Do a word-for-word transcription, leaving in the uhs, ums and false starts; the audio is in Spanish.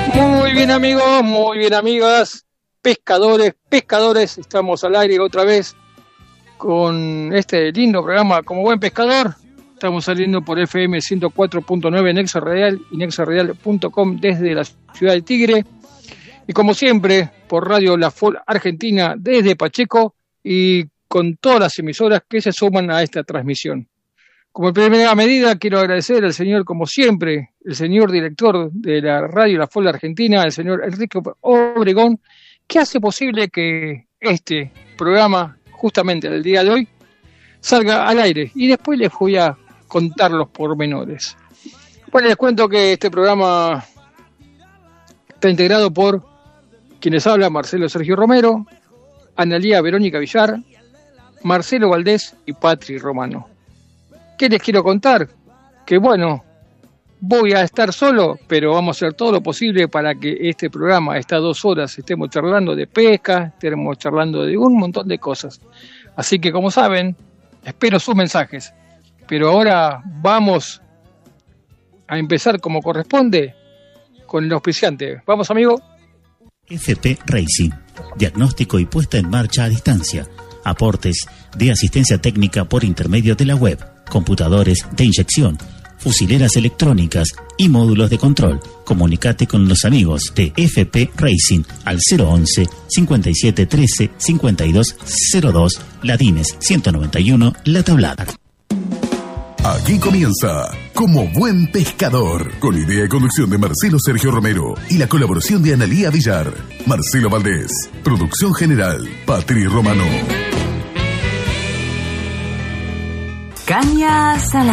Muy bien amigos, muy bien amigas, pescadores, pescadores, estamos al aire otra vez con este lindo programa Como Buen Pescador. Estamos saliendo por F M ciento cuatro punto nueve Nexo Radial y nexo radial punto com desde la ciudad de Tigre. Y como siempre, por Radio La F O L Argentina desde Pacheco y con todas las emisoras que se suman a esta transmisión. Como primera medida, quiero agradecer al señor, como siempre, el señor director de la Radio La F O L Argentina, el señor Enrique Obregón, que hace posible que este programa, justamente el día de hoy, salga al aire. Y después les voy a contar los pormenores. Bueno, les cuento que este programa está integrado por quienes habla Marcelo Sergio Romero, Analía Verónica Villar, Marcelo Valdés y Patri Romano. ¿Qué les quiero contar? Que bueno, voy a estar solo, pero vamos a hacer todo lo posible para que este programa, estas dos horas, estemos charlando de pesca, estemos charlando de un montón de cosas. Así que, como saben, espero sus mensajes. Pero ahora vamos a empezar como corresponde con el auspiciante. ¿Vamos, amigo? F P Racing. Diagnóstico y puesta en marcha a distancia. Aportes de asistencia técnica por intermedio de la web. Computadores de inyección, fusileras electrónicas y módulos de control. Comunicate con los amigos de F P Racing al cero once, cincuenta y siete trece, cincuenta y dos cero dos, Ladines ciento noventa y uno, La Tablada. Aquí comienza Como Buen Pescador, con idea y conducción de Marcelo Sergio Romero y la colaboración de Analía Villar, Marcelo Valdés, producción general, Patri Romano. Cañas al